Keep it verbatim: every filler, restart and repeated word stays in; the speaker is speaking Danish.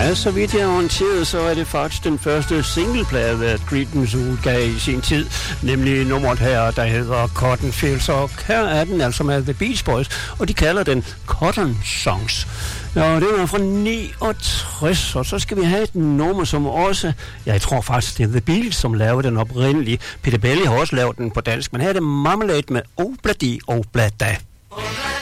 Ja, så vidt jeg er orienteret, så er det faktisk den første singleplade, at Creedence udgav i sin tid, nemlig nummeret her, der hedder Cotton Fields, og her er den altså med The Beach Boys, og de kalder den Cotton Songs. Ja, det var fra niogtres, og så skal vi have et nummer, som også, ja, jeg tror faktisk, det er The Beatles, som lavede den oprindelige. Peter Belli har også lavet den på dansk, men her er det Marmalade med Obladi Oblada.